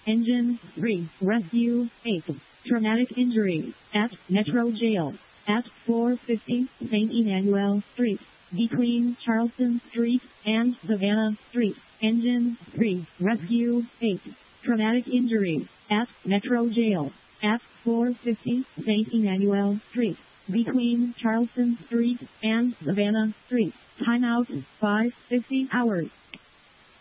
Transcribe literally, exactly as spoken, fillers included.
Engine three. Rescue eight. Traumatic injury at Metro Jail at four fifty Saint Emmanuel Street, between Charleston Street and Savannah Street. Engine three. Rescue eight. Traumatic injury at Metro Jail at four fifty Saint Emmanuel Street, between Charleston Street and Savannah Street. Timeout five fifty hours.